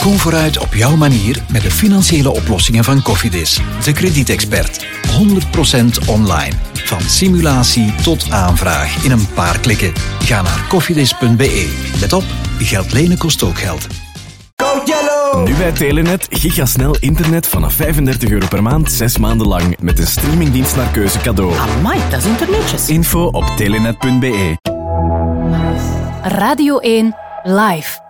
Kom vooruit op jouw manier met de financiële oplossingen van Cofidis. De kredietexpert. 100% online. Van simulatie tot aanvraag in een paar klikken. Ga naar cofidis.be. Let op, geld lenen kost ook geld. Nu bij Telenet gigasnel internet vanaf €35 per maand, 6 maanden lang. Met een streamingdienst naar keuze cadeau. Amai, dat is internetjes. Info op telenet.be. Radio 1 Live.